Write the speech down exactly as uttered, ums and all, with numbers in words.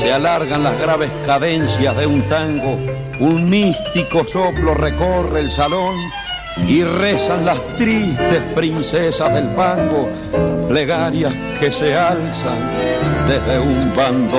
se alargan las graves cadencias de un tango, un místico soplo recorre el salón y rezan las tristes princesas del fango, plegarias que se alzan desde un bandoneón.